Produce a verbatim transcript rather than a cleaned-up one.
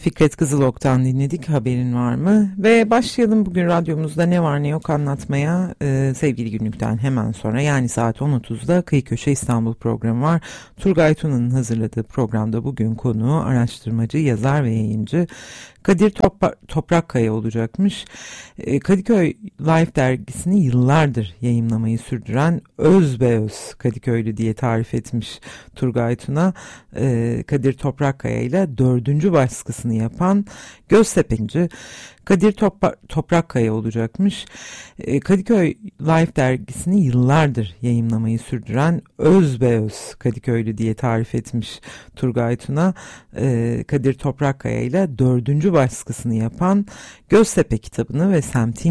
Fikret Kızılok'tan dinledik, haberin var mı? Ve başlayalım bugün radyomuzda ne var ne yok anlatmaya. Ee, sevgili günlükten hemen sonra, yani saat on otuzda Kıyı Köşe İstanbul programı var. Turgay Tuna'nın hazırladığı programda bugün konuğu araştırmacı, yazar ve yayıncı Kadir Topra- Toprakkaya olacakmış. Ee, Kadıköy Life dergisini yıllardır yayımlamayı sürdüren özbeöz Kadıköylü diye tarif etmiş Turgay Tuna. Ee, Kadir Toprakkaya ile dördüncü baskısını yapan Göztepe'nci Kadir Topra- Toprakkaya olacakmış. Ee, Kadıköy Life dergisini yıllardır yayımlamayı sürdüren özbeöz Kadıköylü diye tarif etmiş Turgay Tuna. Ee, Kadir Toprakkaya ile dördüncü baskısını yapan Göztepe kitabını ve semtin